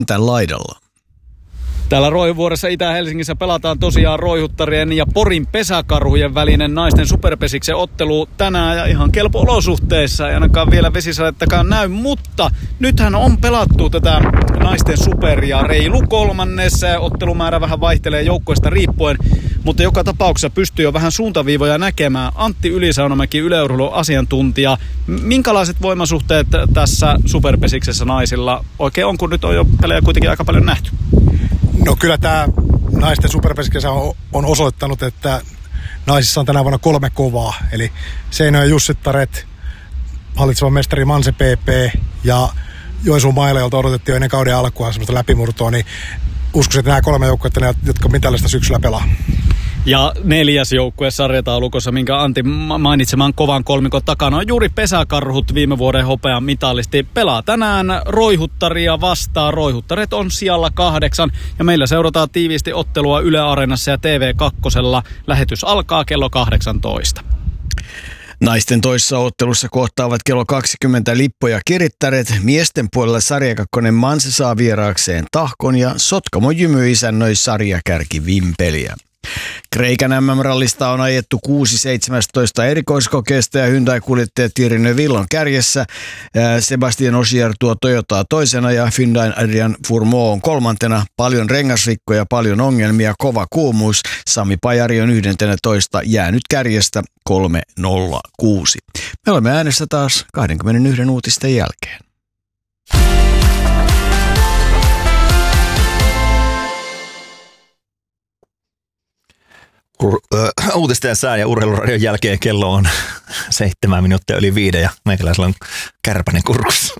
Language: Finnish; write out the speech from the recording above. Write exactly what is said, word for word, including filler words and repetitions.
tämän laidalla. Täällä Roihuvuoressa Itä-Helsingissä pelataan tosiaan Roihuttarien ja Porin pesäkarhujen välinen naisten superpesiksen ottelu tänään ja ihan kelpo olosuhteissa. Ei ainakaan vielä vesisadettakaan näy, mutta nythän on pelattu tätä naisten superia reilu kolmannessa. Ottelumäärä vähän vaihtelee joukkoista riippuen, mutta joka tapauksessa pystyy jo vähän suuntaviivoja näkemään. Antti Ylisaunomäki, yleurheilun asiantuntija. Minkälaiset voimasuhteet tässä superpesiksessä naisilla oikein on, kun nyt on jo pelejä kuitenkin aika paljon nähty? No kyllä tämä naisten superpesiksessä on, on osoittanut, että naisissa on tänä vuonna kolme kovaa. Eli Seinäjoen Jussittaret, hallitseva mestari Manse P P ja Joensuun Maila, jolta odotettiin jo ennen kauden alkua semmoista läpimurtoa, niin uskoisin, että nämä kolme joukkuetta, jotka mitallista syksyllä pelaa. Ja neljäs joukkue sarjataulukossa, minkä Antti mainitsemaan kovan kolmikon takana, on juuri pesäkarhut, viime vuoden hopean mitalisti. Pelaa tänään Roihuttaria vastaan. Roihuttaret on sijalla kahdeksan ja meillä seurataan tiiviisti ottelua Yle Areenassa ja T V kaksi. Lähetys alkaa kello kahdeksantoista. Naisten toisessa ottelussa kohtaavat kello kaksikymmentä Lippo ja Kirittäret. Miesten puolella sarjakakkonen Manse saa vieraakseen Tahkon ja Sotkamo Jymy isännöi sarjakärki Vimpeliä. Kreikan M M-rallista on ajettu kuusi seitsemästoista erikoiskokeesta ja Hyundai-kuljettaja Thierry Neuville on kärjessä. Sebastian Ogier tuo Toyotaa toisena ja Hyundain Adrian Fourmaux on kolmantena. Paljon rengasrikkoja, paljon ongelmia, kova kuumuus. Sami Pajari on yhdentoista jäänyt kärjestä kolme nolla kuusi. Me olemme äänessä taas kaksikymmentäyksi uutisten jälkeen. Uutisten sään ja urheiluradion jälkeen kello on seitsemän minuuttia yli viiden ja meikäläisellä on kärpänen kurkussa.